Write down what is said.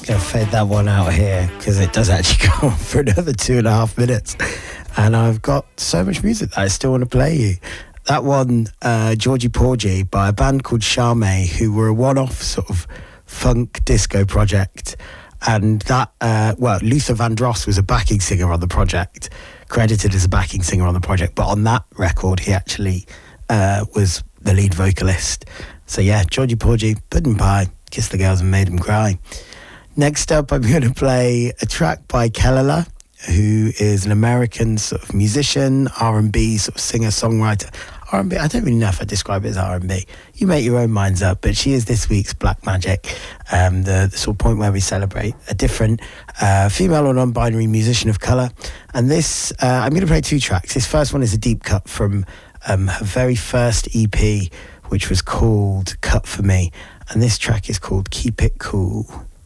Gonna fade that one out here because it does actually go on for another 2.5 minutes, and I've got so much music that I still want to play you. That one, Georgie Porgy by a band called Charme, who were a one-off sort of funk disco project, and that Luther Vandross was a backing singer on the project, credited as a backing singer on the project, but on that record he actually was the lead vocalist. So yeah, Georgie Porgy, Pudding Pie, Kissed the Girls and Made Them Cry. Next up, I'm going to play a track by Kelela, who is an American sort of musician, R&B sort of singer-songwriter. R&B, I don't really know if I describe it as R&B. You make your own minds up, but she is this week's Black Magic, the sort of point where we celebrate a different female or non-binary musician of colour. And this, I'm going to play 2 tracks. This first one is a deep cut from her very first EP, which was called Cut For Me. And this track is called Keep It Cool.